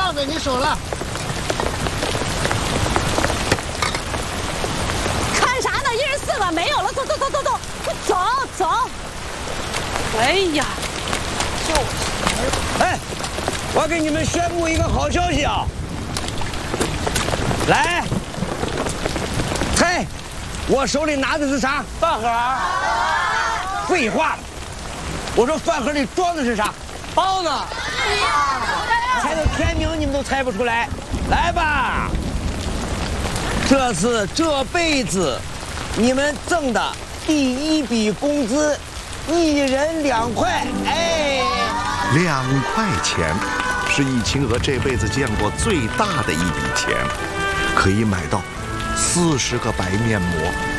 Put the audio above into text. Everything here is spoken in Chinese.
交给你手了。 看啥呢？一人4个，没有了，走，走。哎呀，就是。 哎，我给你们宣布一个好消息啊！来，猜，我手里拿的是啥？ 饭盒。 废话，我说饭盒里装的是啥？ 包子。 猜到天明你们都猜不出来，来吧！这是这辈子你们挣的第1笔工资，1人2块，哎 ，2块钱是易清河这辈子见过最大的一笔钱，可以买到40个白面膜。